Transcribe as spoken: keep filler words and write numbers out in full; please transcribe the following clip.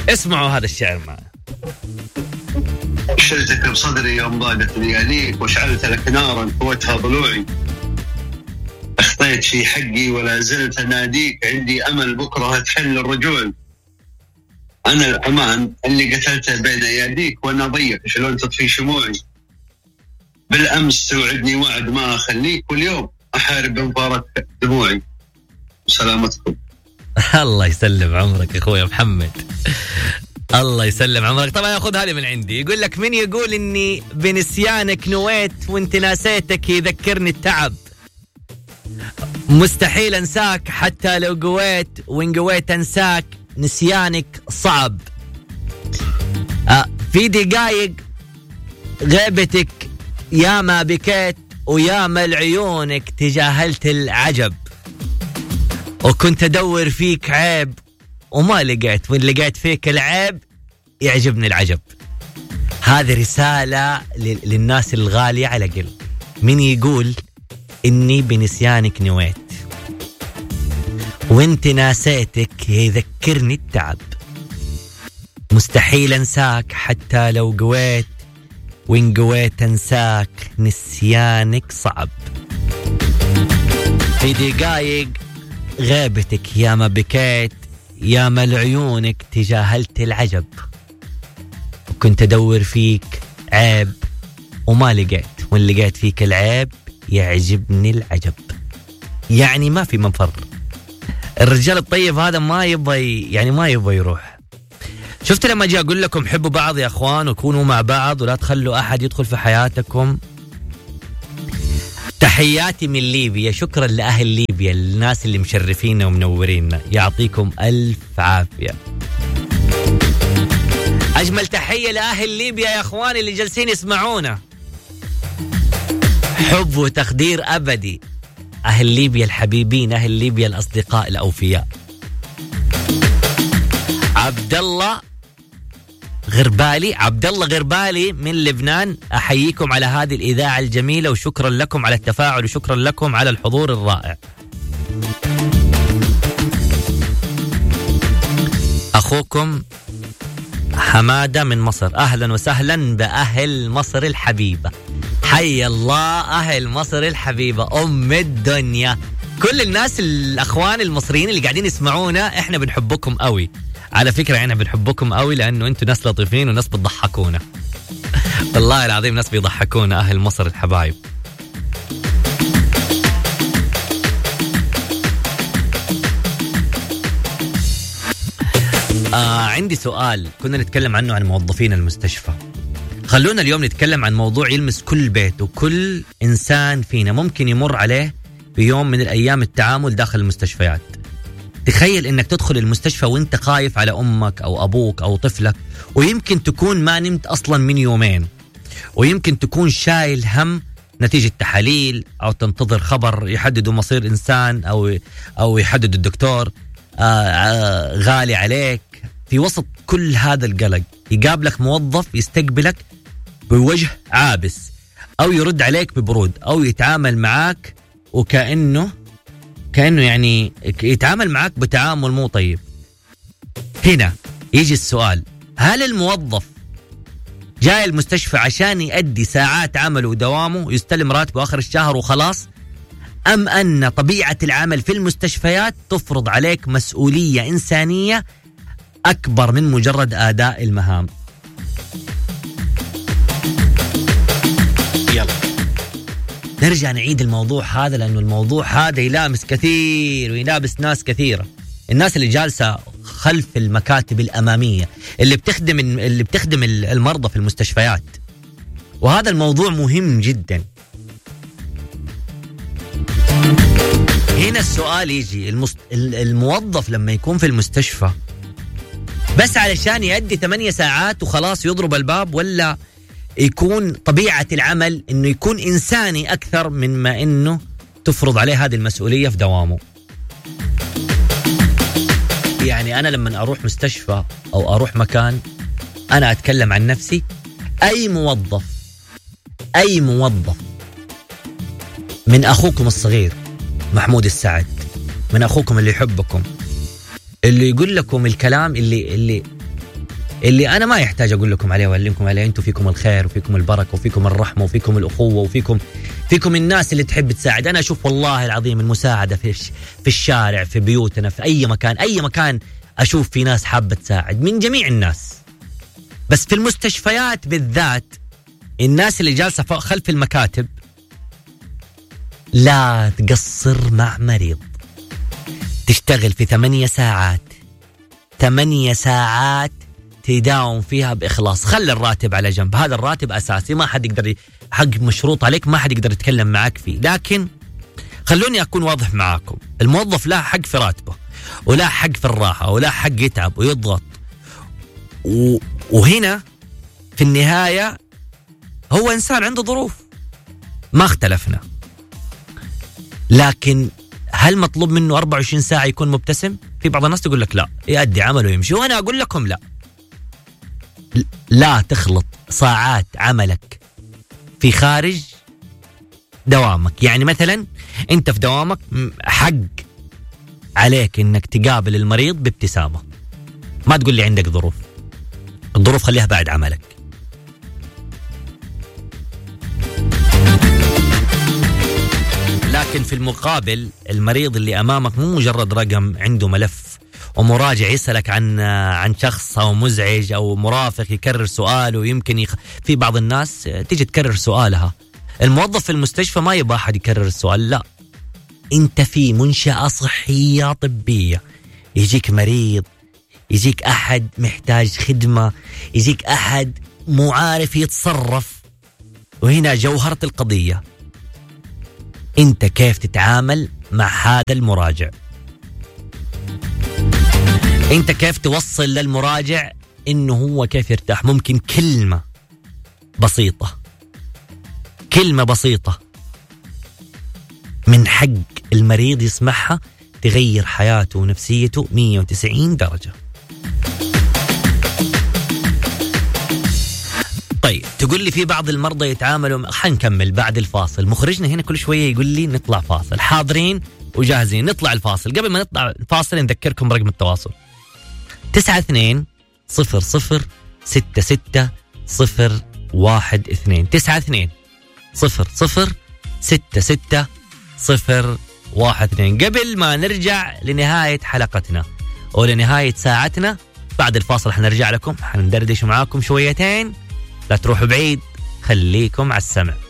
اسمعوا هذا الشعر معنا. شلتك بصدري يوم ضاقت لياليك، وشعلت لك نارا قوتها ضلوعي. اخطيت في حقي ولا زلت اناديك، عندي امل بكره تحل الرجوع. انا الامان اللي قتلته بين اياديك، وانا ضيق شلون تطفي شموعي. بالامس توعدني وعد ما اخليك، واليوم احارب بمفارقة دموعي. سلامتكم. الله يسلم عمرك اخويا محمد، الله يسلم عمرك. طبعا ياخذ هذه من عندي. يقول لك من يقول اني بنسيانك نويت، وانت ناسيتك يذكرني التعب. مستحيل انساك حتى لو قويت، وان قويت انساك نسيانك صعب. آه في دقايق غيبتك يا ما بكيت، ويا ما العيونك تجاهلت العجب. وكنت ادور فيك عيب وما لقيت، وين لقيت فيك العيب يعجبني العجب. هذه رسالة للناس الغالية على قلب. من يقول إني بنسيانك نويت، وانت ناسيتك يذكرني التعب. مستحيل انساك حتى لو قويت، وإن قويت انساك نسيانك صعب. في دقايق غيبتك يا ما بكيت، يا ما لعيونك تجاهلت العجب. وكنت أدور فيك عيب وما لقيت، وإن لقيت فيك العيب يعجبني العجب. يعني ما في منفر. الرجال الطيب هذا ما يبغى، يعني ما يبغى يروح. شفت لما أجي أقول لكم حبوا بعض يا أخوان، وكونوا مع بعض، ولا تخلوا أحد يدخل في حياتكم. تحياتي من ليبيا، شكرا لأهل ليبيا، الناس اللي مشرفيننا ومنوريننا، يعطيكم ألف عافية. أجمل تحية لأهل ليبيا يا أخواني اللي جالسين يسمعونا. حب وتقدير أبدي. أهل ليبيا الحبيبين، أهل ليبيا الأصدقاء الأوفياء. عبد الله غربالي، عبد الله غربالي من لبنان، أحييكم على هذه الإذاعة الجميلة، وشكرا لكم على التفاعل، وشكرا لكم على الحضور الرائع. أخوكم حمادة من مصر، أهلا وسهلا بأهل مصر الحبيبة. حي الله أهل مصر الحبيبة أم الدنيا. كل الناس الأخوان المصريين اللي قاعدين يسمعونا، إحنا بنحبكم قوي على فكرة. إحنا بنحبكم قوي لأنه أنتوا ناس لطيفين وناس بتضحكونا. والله العظيم ناس بيضحكونا أهل مصر الحبايب. آه عندي سؤال كنا نتكلم عنه عن موظفين المستشفى. خلونا اليوم نتكلم عن موضوع يلمس كل بيت وكل إنسان فينا ممكن يمر عليه بيوم من الأيام، التعامل داخل المستشفيات. تخيل إنك تدخل المستشفى وإنت خايف على أمك أو أبوك أو طفلك، ويمكن تكون ما نمت أصلا من يومين، ويمكن تكون شايل هم نتيجة تحاليل أو تنتظر خبر يحددوا مصير إنسان أو أو يحدد الدكتور. آه آه غالي عليك. في وسط كل هذا القلق يقابلك موظف يستقبلك بوجه عابس، أو يرد عليك ببرود، أو يتعامل معاك وكأنه كأنه يعني يتعامل معاك بتعامل مو طيب. هنا يجي السؤال، هل الموظف جاي المستشفى عشان يؤدي ساعات عمله ودوامه ويستلم راتبه آخر الشهر وخلاص، أم أن طبيعة العمل في المستشفيات تفرض عليك مسؤولية إنسانية أكبر من مجرد أداء المهام؟ يلا نرجع نعيد الموضوع هذا، لأنه الموضوع هذا يلامس كثير ويلامس ناس كثيرة. الناس اللي جالسة خلف المكاتب الأمامية اللي بتخدم اللي بتخدم المرضى في المستشفيات، وهذا الموضوع مهم جدا. هنا السؤال يجي، المست... الموظف لما يكون في المستشفى بس علشان يؤدي ثمانية ساعات وخلاص يضرب الباب، ولا يكون طبيعة العمل انه يكون انساني اكثر من ما انه تفرض عليه هذه المسؤولية في دوامه؟ يعني انا لما اروح مستشفى او اروح مكان، انا اتكلم عن نفسي، اي موظف اي موظف من اخوكم الصغير محمود السعد، من اخوكم اللي يحبكم، اللي يقول لكم الكلام اللي اللي اللي أنا ما يحتاج أقول لكم عليه وأعلمكم عليه. أنتم فيكم الخير وفيكم البركة وفيكم الرحمة وفيكم الأخوة وفيكم فيكم الناس اللي تحب تساعد. أنا أشوف والله العظيم المساعدة في في الشارع، في بيوتنا، في أي مكان، أي مكان أشوف في ناس حابة تساعد من جميع الناس. بس في المستشفيات بالذات الناس اللي جالسة فوق خلف المكاتب لا تقصر مع مريض. تشتغل في ثمانية ساعات ثمانية ساعات تداوم فيها بإخلاص. خلي الراتب على جنب، هذا الراتب أساسي، ما حد يقدر، حق مشروط عليك، ما حد يقدر يتكلم معك فيه. لكن خلوني أكون واضح معاكم، الموظف له حق في راتبه، ولا حق في الراحة، ولا حق يتعب ويضغط. و... وهنا في النهاية هو إنسان عنده ظروف، ما اختلفنا. لكن هل مطلوب منه أربعة وعشرين ساعة يكون مبتسم؟ في بعض الناس تقول لك لا، يؤدي عمله ويمشي. وأنا أقول لكم لا، لا تخلط ساعات عملك في خارج دوامك. يعني مثلا أنت في دوامك حق عليك إنك تقابل المريض بابتسامة، ما تقول لي عندك ظروف. الظروف خليها بعد عملك. لكن في المقابل المريض اللي أمامك مو مجرد رقم عنده ملف ومراجع يسألك عن عن شخص أو مزعج أو مرافق يكرر سؤاله، ويمكن يخ... في بعض الناس تيجي تكرر سؤالها. الموظف في المستشفى ما يبغى أحد يكرر السؤال، لا، أنت في منشأة صحية طبية، يجيك مريض، يجيك أحد محتاج خدمة، يجيك أحد مو عارف يتصرف. وهنا جوهرة القضية، أنت كيف تتعامل مع هذا المراجع، أنت كيف توصل للمراجع إنه هو كيف يرتاح. ممكن كلمة بسيطة، كلمة بسيطة من حق المريض يسمعها تغير حياته ونفسيته مية وتسعين درجة. طيب تقول لي في بعض المرضى يتعاملوا، حنكمل بعد الفاصل. مخرجنا هنا كل شوية يقول لي نطلع فاصل، حاضرين وجاهزين نطلع الفاصل. قبل ما نطلع الفاصل نذكركم برقم التواصل تسعة اثنين صفر صفر ستة ستة صفر واحد اثنين تسعة اثنين صفر صفر ستة ستة صفر واحد اثنين. قبل ما نرجع لنهاية حلقتنا ولنهاية ساعتنا، بعد الفاصل حنرجع لكم، حندردش معاكم شويتين، لا تروحوا بعيد، خليكم على السمع.